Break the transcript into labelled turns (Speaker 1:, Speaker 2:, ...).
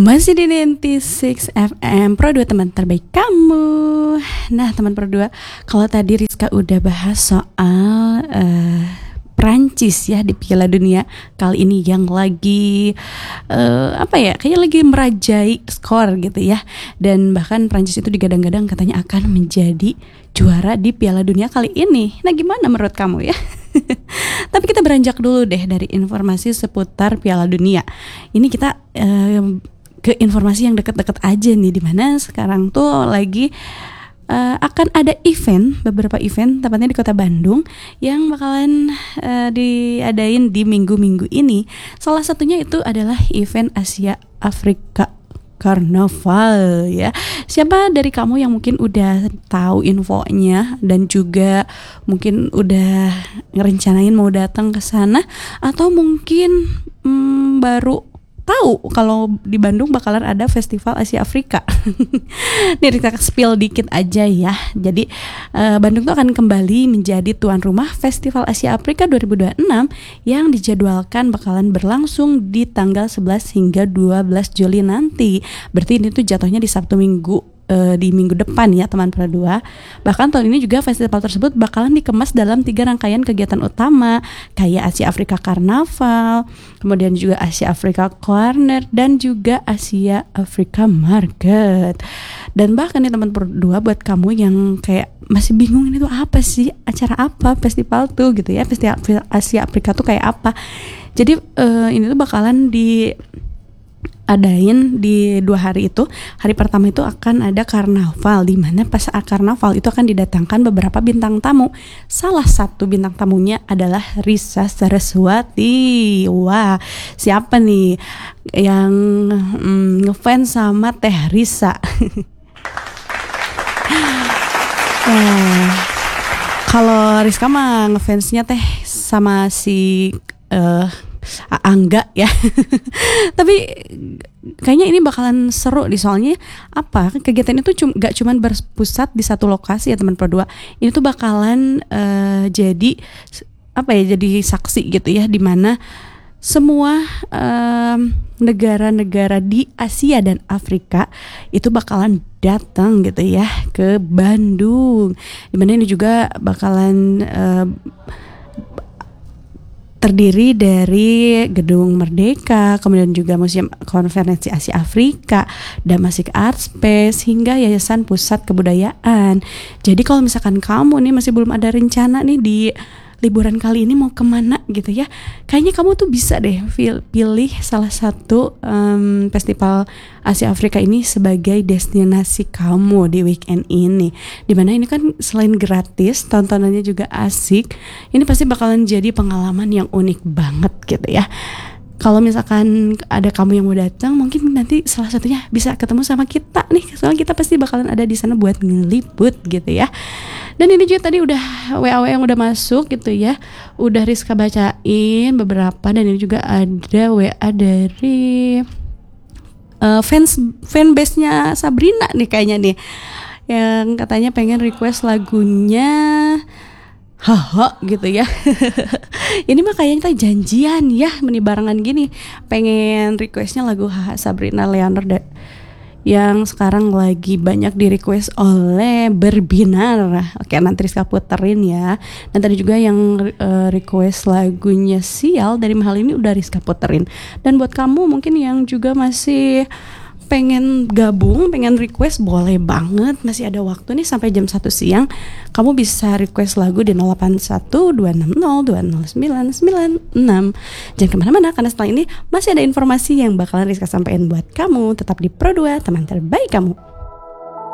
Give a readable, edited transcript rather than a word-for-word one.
Speaker 1: Masih di 96 FM Pro 2, teman terbaik kamu. Nah teman Pro 2, kalau tadi Rizka udah bahas soal Prancis ya di Piala Dunia kali ini yang lagi kayaknya lagi merajai skor gitu ya. Dan bahkan Prancis itu digadang-gadang katanya akan menjadi juara di Piala Dunia kali ini. Nah gimana menurut kamu ya? Tapi kita beranjak dulu deh dari informasi seputar Piala Dunia. Ini kita ke informasi yang deket-deket aja nih, dimana sekarang tuh lagi akan ada beberapa event tepatnya di kota Bandung yang bakalan diadain di minggu-minggu ini. Salah satunya itu adalah event Asia Afrika Karnaval ya. Siapa dari kamu yang mungkin udah tahu infonya dan juga mungkin udah ngerencanain mau datang ke sana, atau mungkin baru tahu kalau di Bandung bakalan ada Festival Asia Afrika. Nih kita spill dikit aja ya. Jadi Bandung tuh akan kembali menjadi tuan rumah Festival Asia Afrika 2026 yang dijadwalkan bakalan berlangsung di tanggal 11 hingga 12 Juli nanti. Berarti ini tuh jatuhnya di Sabtu Minggu, di minggu depan ya teman Pro 2. Bahkan tahun ini juga festival tersebut bakalan dikemas dalam 3 rangkaian kegiatan utama, kayak Asia Afrika Karnaval, kemudian juga Asia Afrika Corner, dan juga Asia Afrika Market. Dan bahkan nih teman Pro 2, buat kamu yang kayak masih bingung ini tuh apa sih, acara apa, festival tuh gitu ya, festival Asia Afrika tuh kayak apa. Jadi ini tuh bakalan adain di 2 hari itu. Hari pertama itu akan ada karnaval, di mana pas karnaval itu akan didatangkan beberapa bintang tamu. Salah satu bintang tamunya adalah Risa Saraswati. Wah, siapa nih yang ngefans sama Teh Risa? Kalau Rizka mah ngefansnya Teh sama si Angga ya. Tapi kayaknya ini bakalan seru nih, soalnya kegiatan itu gak cuman berpusat di satu lokasi ya teman Pro 2. Ini tuh bakalan jadi saksi gitu ya, dimana semua negara-negara di Asia dan Afrika itu bakalan datang gitu ya ke Bandung, dimana ini juga bakalan terdiri dari Gedung Merdeka, kemudian juga Museum Konferensi Asia Afrika, Damasik Art Space, hingga Yayasan Pusat Kebudayaan. Jadi kalau misalkan kamu nih masih belum ada rencana nih di liburan kali ini mau kemana gitu ya, kayaknya kamu tuh bisa deh pilih salah satu festival Asia Afrika ini sebagai destinasi kamu di weekend ini. Dimana ini kan selain gratis, tontonannya juga asik. Ini pasti bakalan jadi pengalaman yang unik banget gitu ya. Kalau misalkan ada kamu yang mau datang, mungkin nanti salah satunya bisa ketemu sama kita nih, soalnya kita pasti bakalan ada di sana buat ngeliput gitu ya. Dan ini juga tadi udah WA yang udah masuk gitu ya, udah Rizka bacain beberapa, dan ini juga ada WA dari fanbase-nya Sabrina nih kayaknya nih, yang katanya pengen request lagunya haha gitu ya. Ini mah kayaknya kita janjian ya, barengan gini, pengen requestnya lagu haha Sabrina Leonard yang sekarang lagi banyak di request oleh Berbinar. Oke, nanti Rizka puterin ya. Dan tadi juga yang request lagunya Sial dari Mahal ini udah Rizka puterin. Dan buat kamu mungkin yang juga masih pengen gabung, pengen request, boleh banget, masih ada waktu nih sampai jam 1 siang. Kamu bisa request lagu di 081260209996. Jangan kemana-mana, karena setelah ini masih ada informasi yang bakalan Rizka sampaikan buat kamu. Tetap di Pro 2, teman terbaik kamu.